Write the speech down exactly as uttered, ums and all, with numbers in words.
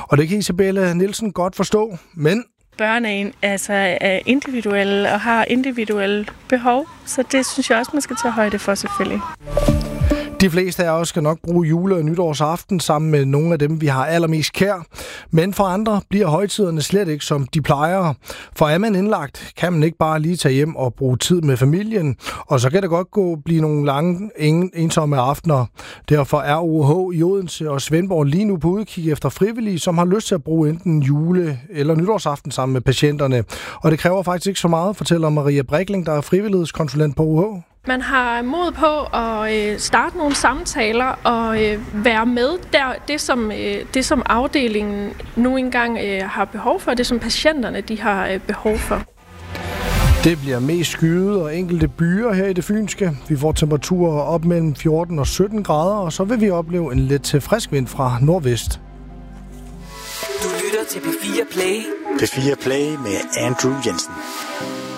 Og det kan Isabella Nielsen godt forstå, men børn er, en, altså, er individuelle og har individuelle behov, så det synes jeg også, man skal tage højde for selvfølgelig. De fleste af os skal nok bruge jule- og nytårsaften sammen med nogle af dem, vi har allermest kær. Men for andre bliver højtiderne slet ikke, som de plejer. For er man indlagt, kan man ikke bare lige tage hjem og bruge tid med familien. Og så kan det godt gå blive nogle lange, ensomme aftener. Derfor er O H i Odense og Svendborg lige nu på udkig efter frivillige, som har lyst til at bruge enten jule- eller nytårsaften sammen med patienterne. Og det kræver faktisk ikke så meget, fortæller Maria Brikling, der er frivillighedskonsulent på O H. Man har mod på at starte nogle samtaler og være med der, det som, det som afdelingen nu engang har behov for, det som patienterne de har behov for. Det bliver mest skyet og enkelte byer her i det fynske. Vi får temperaturer op mellem fjorten og sytten grader, og så vil vi opleve en lidt til frisk vind fra nordvest. Du lytter til P fire Play. P fire Play med Andrew Jensen.